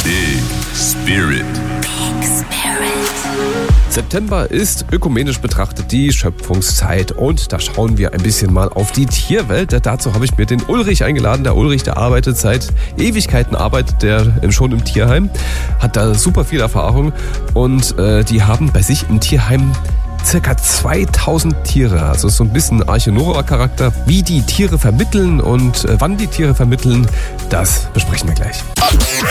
Big Spirit. September ist ökumenisch betrachtet die Schöpfungszeit und da schauen wir ein bisschen mal auf die Tierwelt. Dazu habe ich mir den Ulrich eingeladen. Der Ulrich, der arbeitet seit Ewigkeiten, arbeitet der schon im Tierheim, hat da super viel Erfahrung und die haben bei sich im Tierheim circa 2000 Tiere, also so ein bisschen Arche-Nova-Charakter. Wie die Tiere vermitteln und wann die Tiere vermitteln, das besprechen wir gleich.